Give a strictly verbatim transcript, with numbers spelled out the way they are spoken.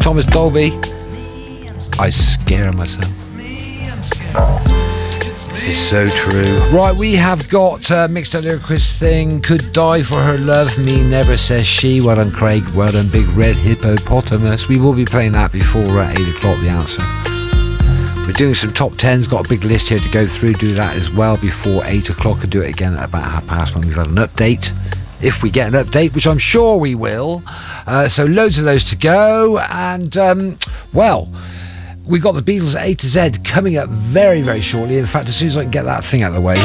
Thomas Dolby. I scare myself. This is so true. Right, we have got uh, Mixed Up Lyricist thing. Could die for her love, me never says she. Well done, Craig. Well done, Big Red Hippopotamus. We will be playing that before uh, eight o'clock, the answer. We're doing some top tens. Got a big list here to go through. Do that as well before eight o'clock. And do it again at about half past when we've had an update. If we get an update, which I'm sure we will. Uh, so loads of those to go. And, um, well... we've got the Beatles A to Z coming up very, very shortly. In fact, as soon as I can get that thing out of the way.